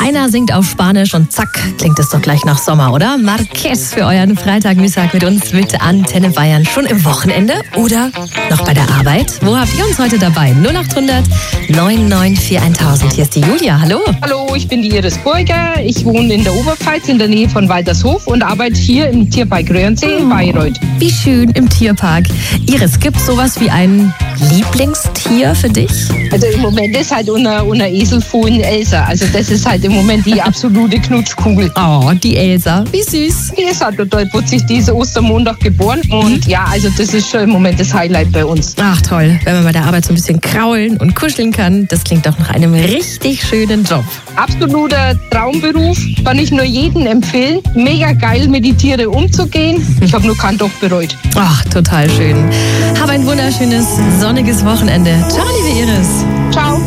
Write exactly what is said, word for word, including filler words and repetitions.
Einer singt auf Spanisch und zack, klingt es doch gleich nach Sommer, oder? Marquez für euren Freitagmittag mit uns mit Antenne Bayern. Schon im Wochenende oder noch bei der Arbeit? Wo habt ihr uns heute dabei? null acht hundert neun neun vier tausend. Hier ist die Julia. Hallo. Hallo, ich bin die Iris Burger. Ich wohne in der Oberpfalz in der Nähe von Waltershof und arbeite hier im Tierpark Röhrensee in Bayreuth. Wie schön im Tierpark. Iris, gibt es sowas wie ein Lieblingstier für dich? Also im Moment ist halt unser, unser Eselfohlen Elsa. Also das ist halt im Moment die absolute Knutschkugel. Oh, die Elsa. Wie süß. Die ist halt total putzig. Die ist Ostermontag geboren. Und ja, also das ist schon im Moment das Highlight bei uns. Ach toll, wenn man bei der Arbeit so ein bisschen kraulen und kuscheln kann. Das klingt doch nach einem richtig schönen Job. Absoluter Traumberuf. Kann ich nur jedem empfehlen. Mega geil, mit den Tieren umzugehen. Ich habe nur keinen Job bereut. Ach, total schön. Hab ein wunderschönes, sonniges Wochenende. Ciao, liebe Iris. Ciao.